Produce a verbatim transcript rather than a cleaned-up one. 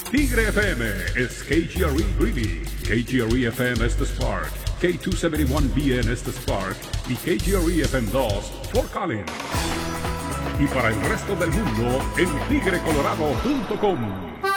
Tigre F M is K G R E Greeley, K G R E F M Estes Park, K doscientos setenta y uno B N Estes Park y K G R E F M dos Fort Collins. Y para el resto del mundo en tigre colorado punto com.